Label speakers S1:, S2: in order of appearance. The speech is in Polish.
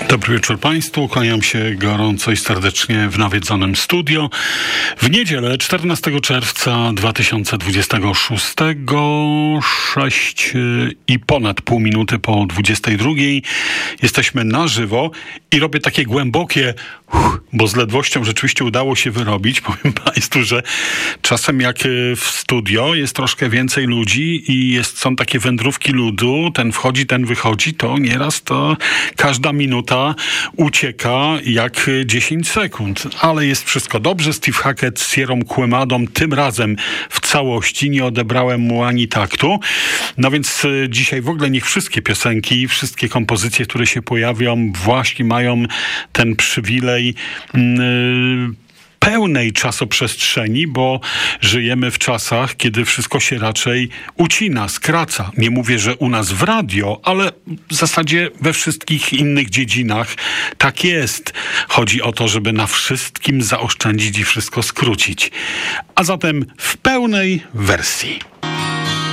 S1: Dobry wieczór Państwu, kłaniam się gorąco i serdecznie w nawiedzonym studio. W niedzielę 14 czerwca 2026, 6 i ponad pół minuty po 22. Jesteśmy na żywo i robię takie głębokie, bo z ledwością rzeczywiście udało się wyrobić. Powiem Państwu, że czasem jak w studio jest troszkę więcej ludzi i są takie wędrówki ludu, ten wchodzi, ten wychodzi, to nieraz to każda minuta ucieka jak 10 sekund. Ale jest wszystko dobrze. Steve Hackett z Sierrą Quemadą tym razem w całości. Nie odebrałem mu ani taktu. No więc dzisiaj w ogóle niech wszystkie piosenki, wszystkie kompozycje, które się pojawią, właśnie mają ten przywilej pełnej czasoprzestrzeni, bo żyjemy w czasach, kiedy wszystko się raczej ucina, skraca. Nie mówię, że u nas w radio, ale w zasadzie we wszystkich innych dziedzinach tak jest. Chodzi o to, żeby na wszystkim zaoszczędzić i wszystko skrócić. A zatem w pełnej wersji.